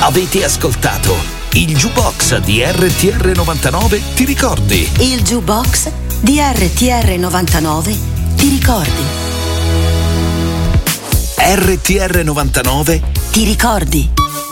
Avete ascoltato il Jukebox di RTR 99, ti ricordi? Il Jukebox di RTR 99, ti ricordi? RTR 99, ti ricordi?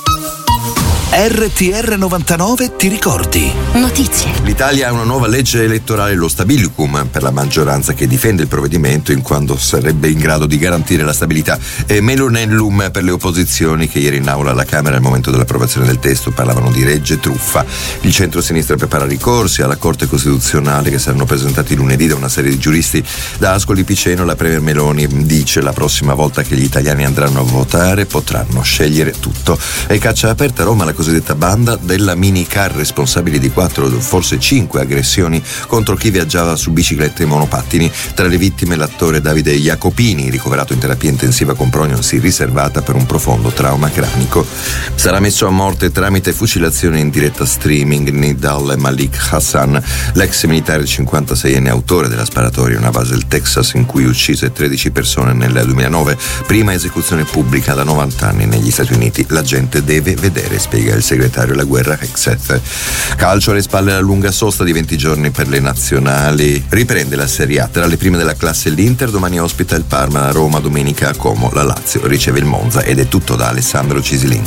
RTR 99, ti ricordi? Notizie. L'Italia ha una nuova legge elettorale, lo Stabilicum, per la maggioranza che difende il provvedimento in quanto sarebbe in grado di garantire la stabilità, e Melonellum per le opposizioni che ieri in aula alla Camera al momento dell'approvazione del testo parlavano di legge truffa. Il centro-sinistra prepara ricorsi alla Corte Costituzionale che saranno presentati lunedì da una serie di giuristi. Da Ascoli Piceno la Premier Meloni dice: la prossima volta che gli italiani andranno a votare potranno scegliere tutto. E caccia aperta a Roma la cosiddetta banda della minicar, responsabili di 4, forse 5 aggressioni contro chi viaggiava su biciclette e monopattini. Tra le vittime l'attore Davide Jacopini, ricoverato in terapia intensiva con prognosi riservata per un profondo trauma cranico. Sarà messo a morte tramite fucilazione in diretta streaming Nidal Malik Hassan, l'ex militare 56enne autore della sparatoria in una base del Texas in cui uccise 13 persone nel 2009, prima esecuzione pubblica da 90 anni negli Stati Uniti. La gente deve vedere, spiega il segretario La Guerra Hexet. Calcio alle spalle la lunga sosta di 20 giorni per le nazionali. Riprende la Serie A. Tra le prime della classe l'Inter, domani ospita il Parma, Roma domenica a Como, la Lazio riceve il Monza. Ed è tutto da Alessandro Cisilin.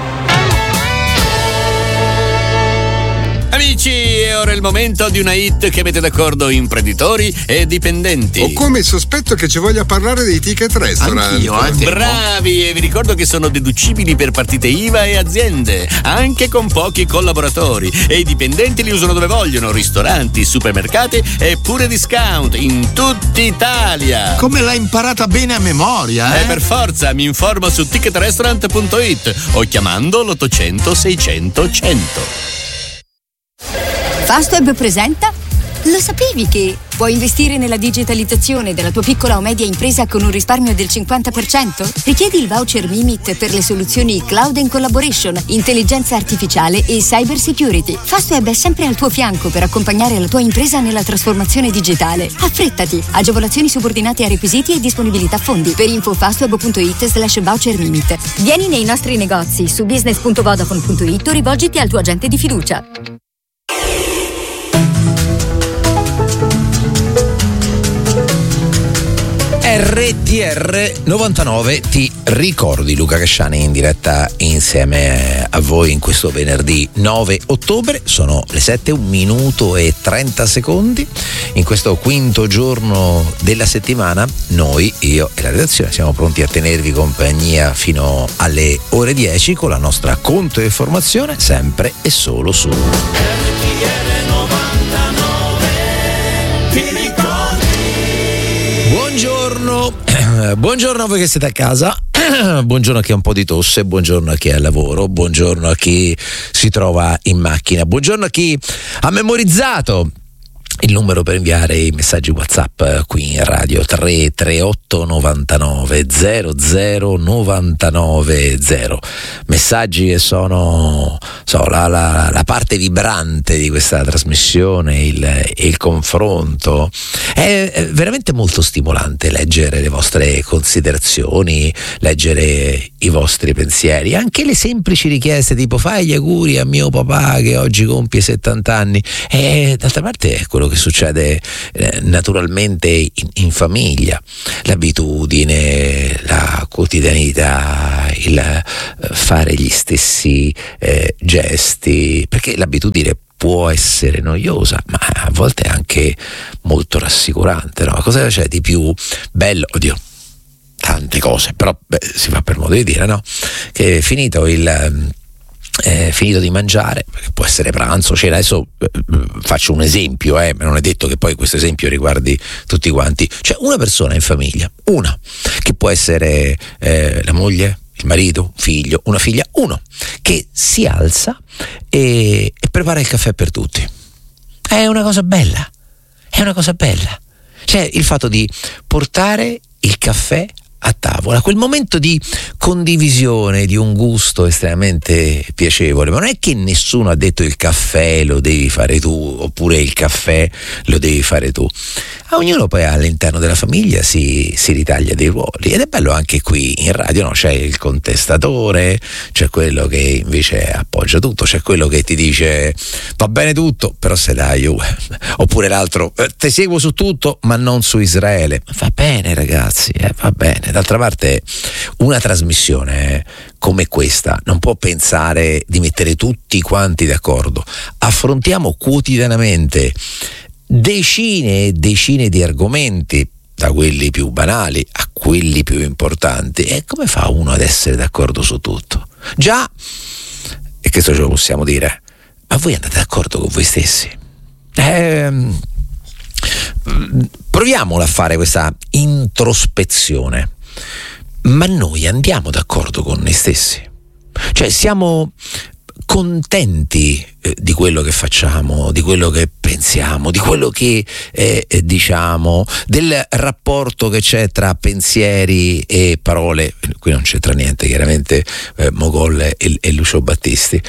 Amici, è ora il momento di una hit che mette d'accordo imprenditori e dipendenti. Ho come il sospetto che ci voglia parlare dei ticket restaurant. Anch'io, bravi, e vi ricordo che sono deducibili per partite IVA e aziende, anche con pochi collaboratori, e i dipendenti li usano dove vogliono: ristoranti, supermercati e pure discount in tutta Italia. Come l'hai imparata bene a memoria, Per forza, mi informo su ticketrestaurant.it o chiamando l'800 600 100. Fastweb presenta? Lo sapevi che puoi investire nella digitalizzazione della tua piccola o media impresa con un risparmio del 50%? Richiedi il voucher Mimit per le soluzioni Cloud and Collaboration, intelligenza artificiale e cyber security. Fastweb è sempre al tuo fianco per accompagnare la tua impresa nella trasformazione digitale. Affrettati! Agevolazioni subordinate a requisiti e disponibilità fondi. Per info fastweb.it/voucher Mimit. Vieni nei nostri negozi su business.vodafone.it o rivolgiti al tuo agente di fiducia. RTR 99, ti ricordi? Luca Casciani in diretta insieme a voi in questo venerdì 9 ottobre. Sono le 7, 1 minuto e 30 secondi. In questo quinto giorno della settimana noi, io e la redazione, siamo pronti a tenervi compagnia fino alle ore 10 con la nostra controinformazione, sempre e solo su RTR 99. Ti ricordi? Buongiorno a voi che siete a casa, buongiorno a chi ha un po' di tosse, buongiorno a chi è al lavoro, buongiorno a chi si trova in macchina, buongiorno a chi ha memorizzato il numero per inviare i messaggi WhatsApp qui in radio: 338 99 00 99 0. Messaggi che sono la parte vibrante di questa trasmissione, il confronto. È veramente molto stimolante leggere le vostre considerazioni, leggere i vostri pensieri, anche le semplici richieste tipo: fai gli auguri a mio papà che oggi compie 70 anni. E d'altra parte è quello che succede naturalmente in famiglia, l'abitudine, la quotidianità, il fare gli stessi gesti, perché l'abitudine può essere noiosa, ma a volte è anche molto rassicurante, no? Cosa c'è di più bello? Oddio, tante cose, però si fa per modo di dire, no? Che finito di mangiare, perché può essere pranzo, cena, adesso faccio un esempio, ma non è detto che poi questo esempio riguardi tutti quanti. C'è una persona in famiglia, una, che può essere la moglie, il marito, un figlio, una figlia, uno che si alza e prepara il caffè per tutti. È una cosa bella, Cioè il fatto di portare il caffè a tavola, quel momento di condivisione di un gusto estremamente piacevole. Ma non è che nessuno ha detto il caffè lo devi fare tu, oppure il caffè lo devi fare tu. Ognuno poi all'interno della famiglia si ritaglia dei ruoli, ed è bello anche qui in radio, no? C'è il contestatore, c'è quello che invece appoggia tutto, c'è quello che ti dice va bene tutto, però se dai oppure l'altro ti seguo su tutto ma non su Israele. Va bene ragazzi, va bene. D'altra parte una trasmissione come questa non può pensare di mettere tutti quanti d'accordo. Affrontiamo quotidianamente decine e decine di argomenti, da quelli più banali a quelli più importanti. E come fa uno ad essere d'accordo su tutto? Già, e questo ce lo possiamo dire, ma voi andate d'accordo con voi stessi? Proviamola a fare questa introspezione. Ma noi andiamo d'accordo con noi stessi? Cioè siamo contenti di quello che facciamo, di quello che pensiamo, di quello che diciamo, del rapporto che c'è tra pensieri e parole? Qui non c'entra niente, chiaramente Mogol e Lucio Battisti.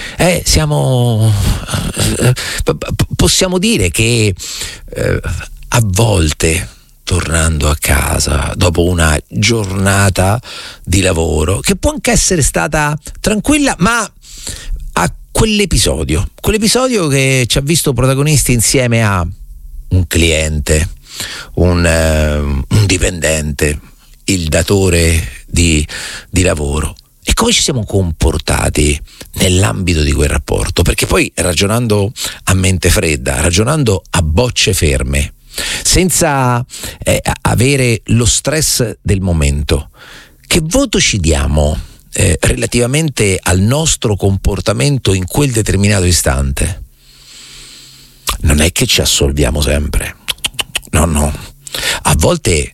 Possiamo dire che a volte, tornando a casa dopo una giornata di lavoro che può anche essere stata tranquilla, ma a quell'episodio che ci ha visto protagonisti insieme a un cliente, un dipendente, il datore di lavoro, e come ci siamo comportati nell'ambito di quel rapporto. Perché poi, ragionando a mente fredda, ragionando a bocce ferme, senza avere lo stress del momento, che voto ci diamo relativamente al nostro comportamento in quel determinato istante? Non è che ci assolviamo sempre, no. A volte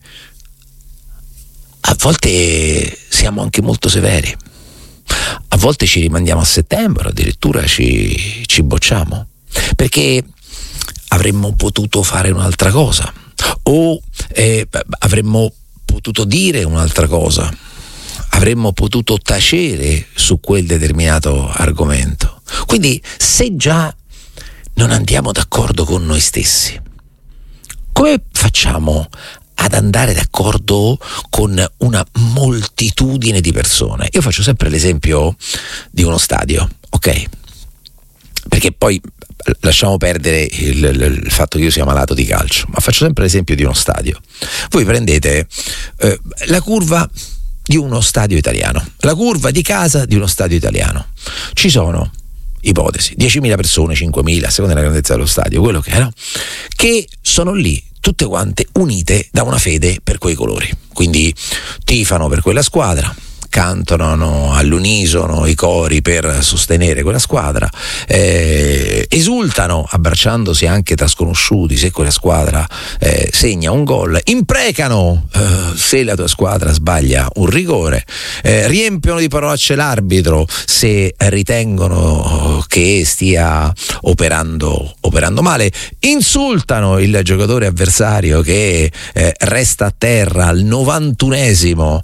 siamo anche molto severi, a volte ci rimandiamo a settembre, addirittura ci bocciamo, perché avremmo potuto fare un'altra cosa, o avremmo potuto dire un'altra cosa, avremmo potuto tacere su quel determinato argomento. Quindi, se già non andiamo d'accordo con noi stessi, come facciamo ad andare d'accordo con una moltitudine di persone? Io faccio sempre l'esempio di uno stadio, ok? Perché poi lasciamo perdere il fatto che io sia malato di calcio, ma faccio sempre l'esempio di uno stadio. Voi prendete la curva di uno stadio italiano, la curva di casa di uno stadio italiano. Ci sono, ipotesi, 10.000 persone, 5.000, a seconda della grandezza dello stadio, quello che è, no? Che sono lì tutte quante unite da una fede per quei colori, quindi tifano per quella squadra, cantano all'unisono i cori per sostenere quella squadra, esultano abbracciandosi anche tra sconosciuti se quella squadra segna un gol, imprecano se la tua squadra sbaglia un rigore, riempiono di parolacce l'arbitro se ritengono che stia operando male, insultano il giocatore avversario che resta a terra al 91esimo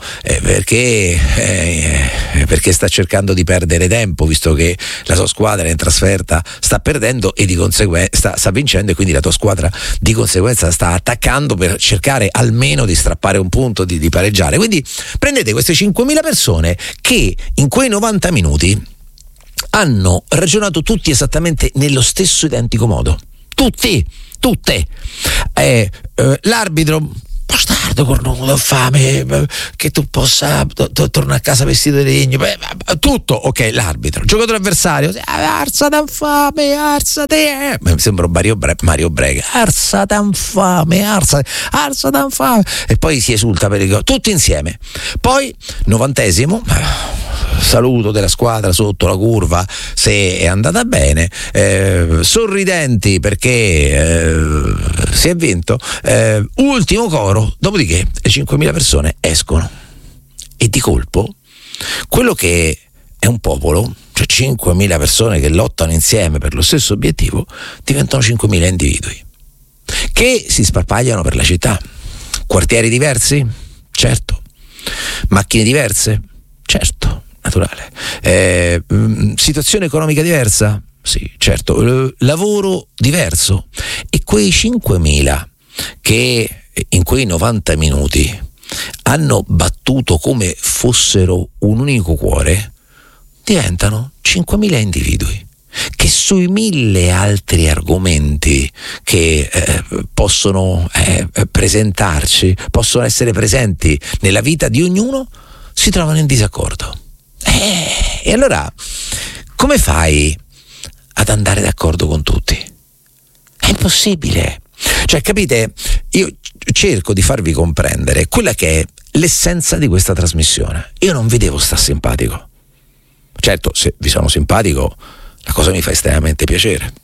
perché sta cercando di perdere tempo, visto che la sua squadra in trasferta sta perdendo e di conseguenza sta vincendo, e quindi la tua squadra di conseguenza sta attaccando per cercare almeno di strappare un punto, di pareggiare. Quindi prendete queste 5.000 persone che in quei 90 minuti hanno ragionato tutti esattamente nello stesso identico modo, tutte. L'arbitro bastardo, cornuto, fame, che tu possa tornare a casa vestito di legno, tutto ok. L'arbitro, giocatore avversario, arsate infame, arsate, mi sembra Mario Brega, arsate infame, arsate infame, e poi si esulta per il gol, tutti insieme. Poi 90esimo, saluto della squadra sotto la curva se è andata bene, sorridenti perché si è vinto, ultimo coro, dopodiché le 5.000 persone escono e di colpo quello che è un popolo, cioè 5.000 persone che lottano insieme per lo stesso obiettivo, diventano 5.000 individui che si sparpagliano per la città. Quartieri diversi? Certo. Macchine diverse? Certo, naturale. Situazione economica diversa? Sì, certo. Lavoro diverso. E quei 5.000 che in quei 90 minuti hanno battuto come fossero un unico cuore, diventano 5.000 individui che sui 1.000 altri argomenti che possono presentarci, possono essere presenti nella vita di ognuno, si trovano in disaccordo. E allora come fai ad andare d'accordo con tutti? È impossibile. Cioè, capite, io cerco di farvi comprendere quella che è l'essenza di questa trasmissione. Io non vi devo stare simpatico. Certo, se vi sono simpatico, la cosa mi fa estremamente piacere.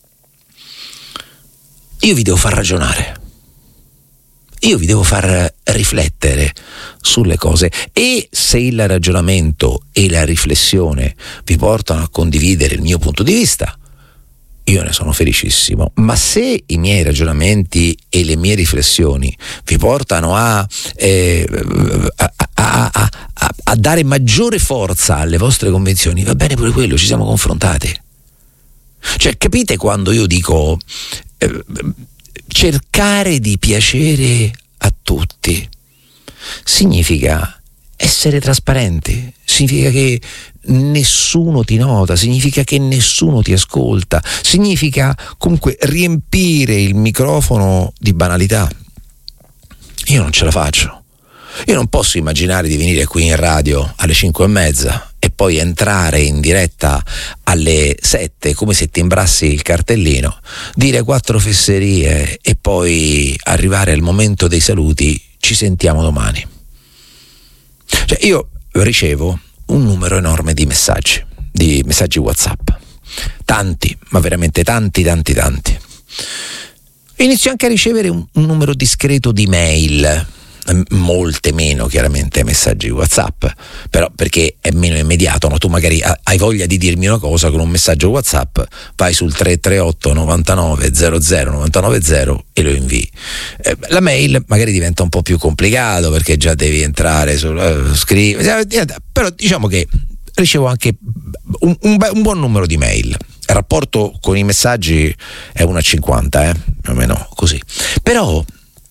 Io vi devo far ragionare. Io vi devo far riflettere sulle cose, e se il ragionamento e la riflessione vi portano a condividere il mio punto di vista, io ne sono felicissimo. Ma se i miei ragionamenti e le mie riflessioni vi portano a dare maggiore forza alle vostre convinzioni, va bene pure quello, ci siamo confrontati. Cioè, capite quando io dico cercare di piacere a tutti? Significa essere trasparenti, significa che nessuno ti nota, significa che nessuno ti ascolta, significa comunque riempire il microfono di banalità. Io non ce la faccio. Io non posso immaginare di venire qui in radio alle 5:30 e poi entrare in diretta alle 7 come se timbrassi il cartellino, dire 4 fesserie e poi arrivare al momento dei saluti, ci sentiamo domani. Cioè, io ricevo un numero enorme di messaggi WhatsApp, tanti, ma veramente tanti. Inizio anche a ricevere un numero discreto di mail, molte meno chiaramente messaggi WhatsApp, però perché è meno immediato, no? Tu magari hai voglia di dirmi una cosa con un messaggio WhatsApp, vai sul 338 99 00 990 e lo invii. La mail magari diventa un po' più complicato perché già devi entrare scrivere, però diciamo che ricevo anche un buon numero di mail. Il rapporto con i messaggi è 1:50, più o meno così. Però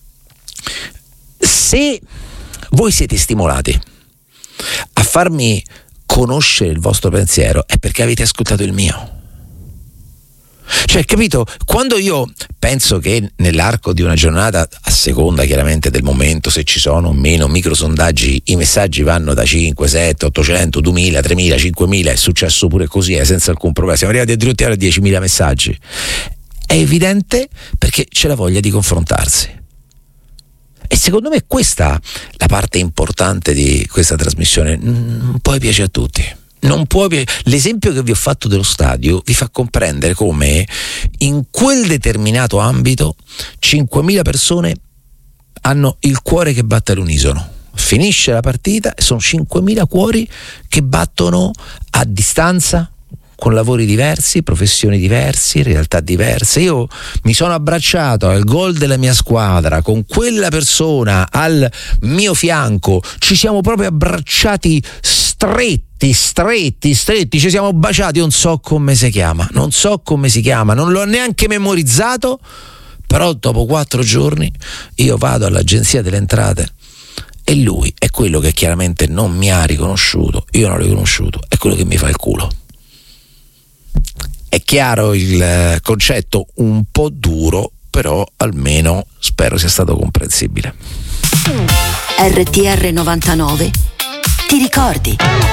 se voi siete stimolati a farmi conoscere il vostro pensiero, è perché avete ascoltato il mio. Cioè, capito? Quando io penso che nell'arco di una giornata, a seconda chiaramente del momento, se ci sono o meno microsondaggi, i messaggi vanno da 5, 7, 800, 2000, 3000, 5000, è successo pure così, senza alcun problema. Siamo arrivati addirittura a 10.000 messaggi. È evidente perché c'è la voglia di confrontarsi. E secondo me questa la parte importante di questa trasmissione. Non poi piace a tutti. L'esempio che vi ho fatto dello stadio vi fa comprendere come in quel determinato ambito 5.000 persone hanno il cuore che batte all'unisono. Finisce la partita e sono 5.000 cuori che battono a distanza, con lavori diversi, professioni diverse, realtà diverse. Io mi sono abbracciato al gol della mia squadra con quella persona al mio fianco, ci siamo proprio abbracciati stretti, ci siamo baciati, non so come si chiama, non l'ho neanche memorizzato, però dopo 4 giorni io vado all'agenzia delle entrate e lui è quello che chiaramente non mi ha riconosciuto, io non l'ho riconosciuto, è quello che mi fa il culo. È chiaro il concetto, un po' duro, però almeno spero sia stato comprensibile. RTR 99 ti ricordi?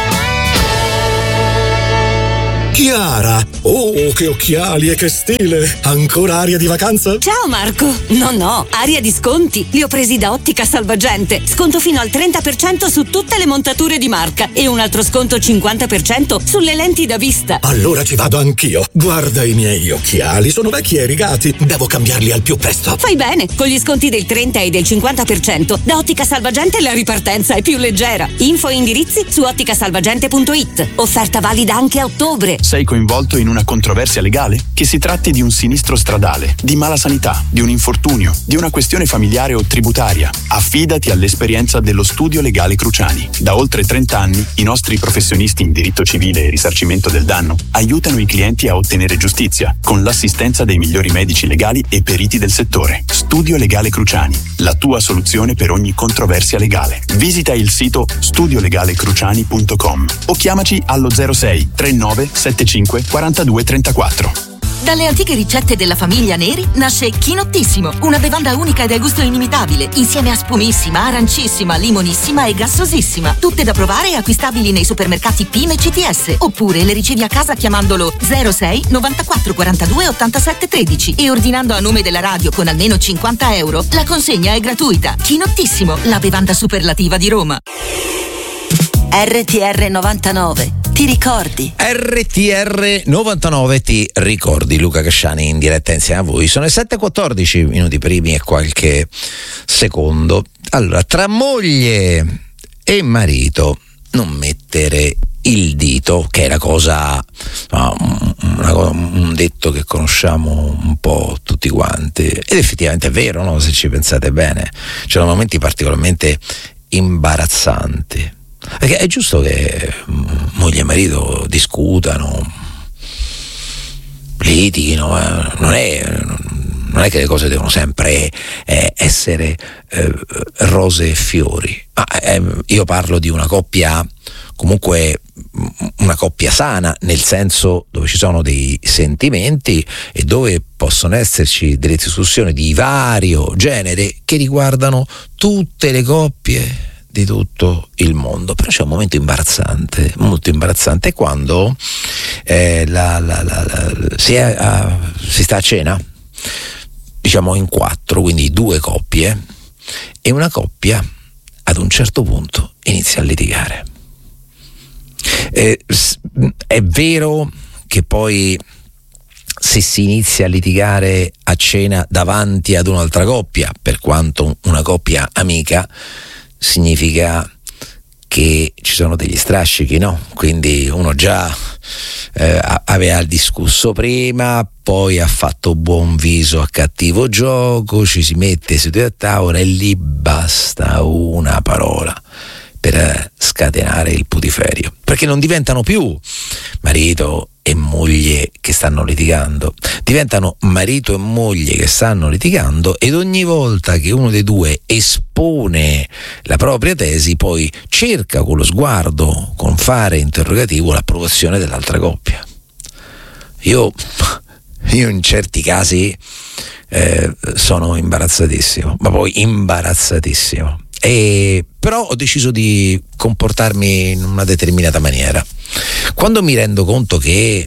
Chiara! Oh, che occhiali e che stile! Ancora aria di vacanza? Ciao Marco! No, aria di sconti! Li ho presi da Ottica Salvagente. Sconto fino al 30% su tutte le montature di marca e un altro sconto 50% sulle lenti da vista. Allora ci vado anch'io. Guarda i miei occhiali, sono vecchi e rigati. Devo cambiarli al più presto. Fai bene! Con gli sconti del 30 e del 50% da Ottica Salvagente la ripartenza è più leggera. Info e indirizzi su otticasalvagente.it. Offerta valida anche a ottobre. Sei coinvolto in una controversia legale? Che si tratti di un sinistro stradale, di mala sanità, di un infortunio, di una questione familiare o tributaria, affidati all'esperienza dello Studio Legale Cruciani. Da oltre 30 anni i nostri professionisti in diritto civile e risarcimento del danno aiutano i clienti a ottenere giustizia con l'assistenza dei migliori medici legali e periti del settore. Studio Legale Cruciani, la tua soluzione per ogni controversia legale. Visita il sito studiolegalecruciani.com o chiamaci allo 06 39 75 42 34. Dalle antiche ricette della famiglia Neri nasce Chinottissimo, una bevanda unica e dal gusto inimitabile, insieme a spumissima, arancissima, limonissima e gassosissima. Tutte da provare e acquistabili nei supermercati PIM e CTS, oppure le ricevi a casa chiamandolo 06 94 42 87 13 e ordinando a nome della radio con almeno 50 euro. La consegna è gratuita. Chinottissimo, la bevanda superlativa di Roma. RTR 99, ti ricordi? RTR 99 ti ricordi, Luca Casciani in diretta insieme a voi. Sono le 7:14 minuti primi e qualche secondo. Allora, tra moglie e marito non mettere il dito, che è la cosa, un detto che conosciamo un po' tutti quanti, ed effettivamente è vero, no? Se ci pensate bene, ci sono momenti particolarmente imbarazzanti. Perché è giusto che moglie e marito discutano, litighino, non è che le cose devono sempre essere rose e fiori. Io parlo di una coppia, comunque una coppia sana, nel senso dove ci sono dei sentimenti e dove possono esserci delle discussioni di vario genere che riguardano tutte le coppie di tutto il mondo. Però c'è un momento imbarazzante, molto imbarazzante, quando si sta a cena, diciamo in 4, quindi 2 coppie, e una coppia ad un certo punto inizia a litigare. È vero che poi se si inizia a litigare a cena davanti ad un'altra coppia, per quanto una coppia amica, significa che ci sono degli strascichi, no? Quindi uno già aveva discusso prima, poi ha fatto buon viso a cattivo gioco, ci si mette seduti a tavola e lì basta una parola per scatenare il putiferio, perché non diventano più marito e moglie che stanno litigando, diventano marito e moglie che stanno litigando, ed ogni volta che uno dei due espone la propria tesi poi cerca con lo sguardo, con fare interrogativo, l'approvazione dell'altra coppia. Io in certi casi sono imbarazzatissimo, ma poi imbarazzatissimo. Però ho deciso di comportarmi in una determinata maniera. Quando mi rendo conto che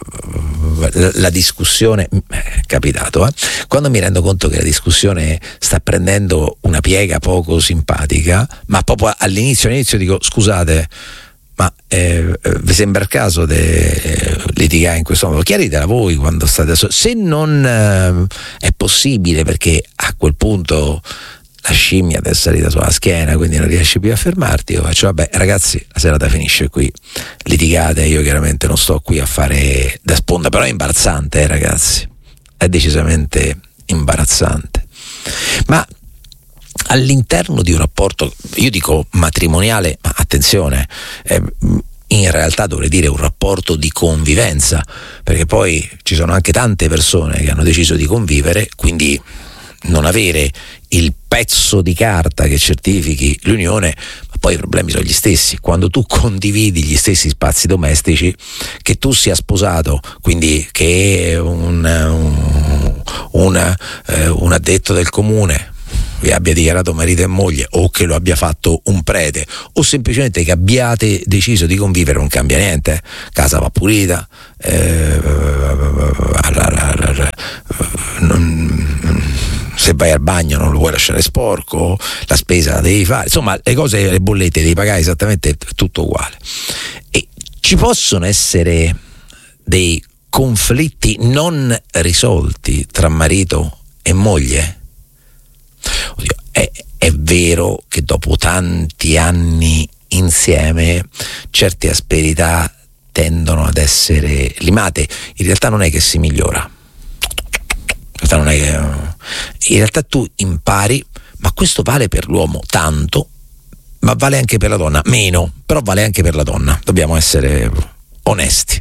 la discussione è capitato, quando mi rendo conto che la discussione sta prendendo una piega poco simpatica, ma proprio all'inizio dico: scusate, ma vi sembra il caso di litigare in questo modo? Chiaritela voi quando state se non è possibile, perché a quel punto la scimmia ti è salita sulla schiena, quindi non riesci più a fermarti. Io faccio: vabbè ragazzi, la serata finisce qui, litigate, io chiaramente non sto qui a fare da sponda. Però è imbarazzante, ragazzi, è decisamente imbarazzante. Ma all'interno di un rapporto, io dico matrimoniale, ma attenzione, in realtà dovrei dire un rapporto di convivenza, perché poi ci sono anche tante persone che hanno deciso di convivere, quindi non avere il pezzo di carta che certifichi l'unione, ma poi i problemi sono gli stessi. Quando tu condividi gli stessi spazi domestici, che tu sia sposato, quindi che un addetto del comune vi abbia dichiarato marito e moglie, o che lo abbia fatto un prete, o semplicemente che abbiate deciso di convivere, non cambia niente. Casa va pulita, se vai al bagno non lo vuoi lasciare sporco, la spesa la devi fare, insomma le cose, le bollette devi pagare esattamente tutto uguale. E ci possono essere dei conflitti non risolti tra marito e moglie? Oddio, è vero che dopo tanti anni insieme certe asperità tendono ad essere limate. In realtà non è che si migliora, in realtà tu impari, ma questo vale per l'uomo tanto, ma vale anche per la donna meno, però vale anche per la donna. Dobbiamo essere onesti.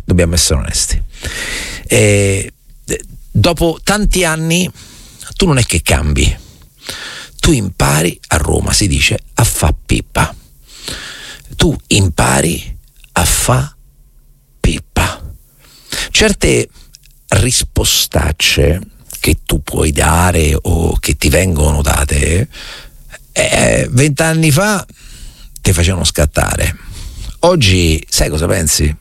Dopo tanti anni tu non è che cambi, tu impari, a Roma si dice, a fa pippa. Tu impari a fa pippa. Certe rispostacce che tu puoi dare o che ti vengono date 20 anni fa ti facevano scattare. Oggi sai cosa pensi?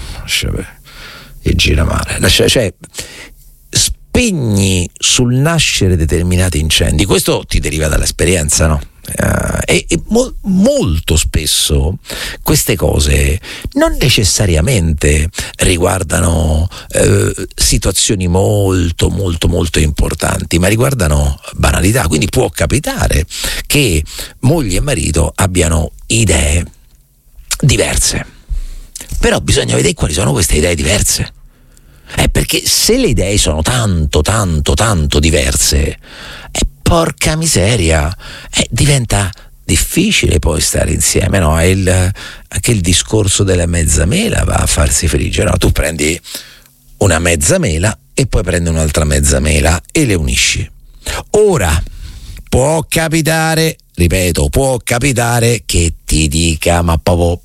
E gira male, cioè spegni sul nascere determinati incendi. Questo ti deriva dall'esperienza, no? E molto spesso queste cose non necessariamente riguardano situazioni molto importanti, ma riguardano banalità. Quindi può capitare che moglie e marito abbiano idee diverse, però bisogna vedere quali sono queste idee diverse. Perché se le idee sono tanto diverse, porca miseria, diventa difficile poi stare insieme, no? Anche il discorso della mezza mela va a farsi friggere, no? Tu prendi una mezza mela e poi prendi un'altra mezza mela e le unisci. Ora può capitare, ripeto, che ti dica ma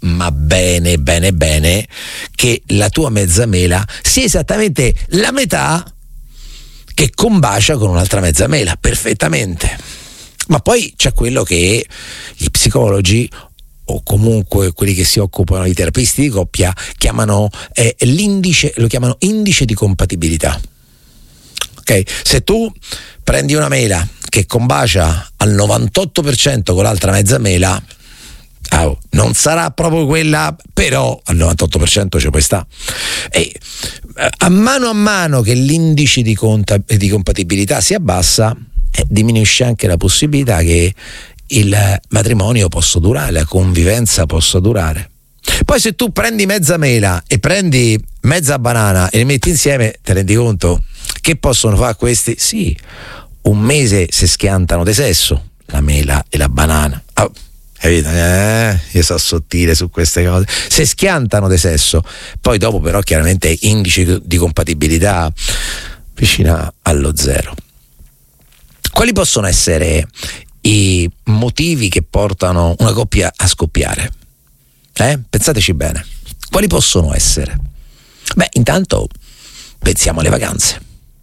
bene che la tua mezza mela sia esattamente la metà che combacia con un'altra mezza mela, perfettamente. Ma poi c'è quello che gli psicologi o comunque quelli che si occupano di terapisti di coppia chiamano lo chiamano indice di compatibilità. Ok? Se tu prendi una mela che combacia al 98% con l'altra mezza mela, non sarà proprio quella, però al 98% ci puoi sta. E a mano che l'indice di compatibilità si abbassa, diminuisce anche la possibilità che il matrimonio possa durare, la convivenza possa durare. Poi se tu prendi mezza mela e prendi mezza banana e le metti insieme, te rendi conto che possono fare questi? Sì, un mese si schiantano di sesso, la mela e la banana. Capito? Io so sottile su queste cose. Se schiantano di sesso, poi dopo però chiaramente indice di compatibilità vicina allo 0. Quali possono essere i motivi che portano una coppia a scoppiare? Pensateci bene. Quali possono essere? Intanto pensiamo alle vacanze.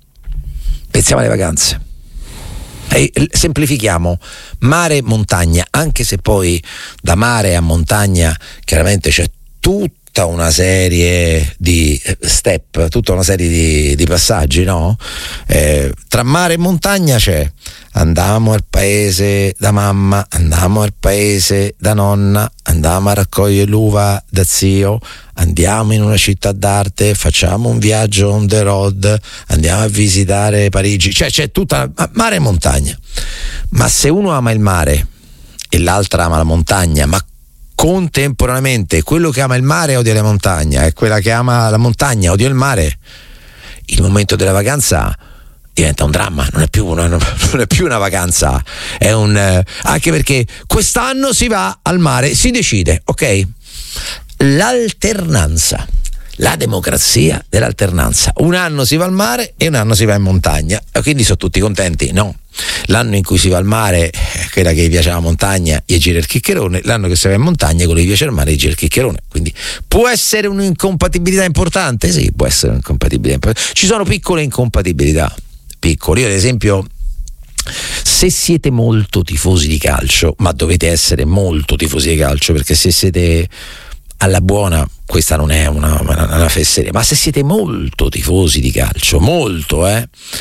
Semplifichiamo: mare e montagna, anche se poi da mare a montagna chiaramente c'è tutta una serie di step, tutta una serie di passaggi, no? Tra mare e montagna c'è: andavamo al paese da mamma, andavamo al paese da nonna, andavamo a raccogliere l'uva da zio, andiamo in una città d'arte, facciamo un viaggio on the road, andiamo a visitare Parigi. Cioè c'è tutta mare e montagna. Ma se uno ama il mare e l'altra ama la montagna, ma contemporaneamente quello che ama il mare odia la montagna e quella che ama la montagna odia il mare, il momento della vacanza diventa un dramma, non è più una vacanza, è anche perché quest'anno si va al mare, si decide, ok? L'alternanza, la democrazia dell'alternanza. Un anno si va al mare e un anno si va in montagna, e quindi sono tutti contenti? No. L'anno in cui si va al mare, quella che gli piace la montagna, gli gira il chiccherone. L'anno che si va in montagna, quello che gli piace il mare, gli gira il chiccherone. Quindi può essere un'incompatibilità importante? Sì, può essere un'incompatibilità importante. Ci sono piccole incompatibilità. Io ad esempio, se siete molto tifosi di calcio, ma dovete essere molto tifosi di calcio, perché se siete alla buona, questa non è una fesseria, ma se siete molto tifosi di calcio, molto,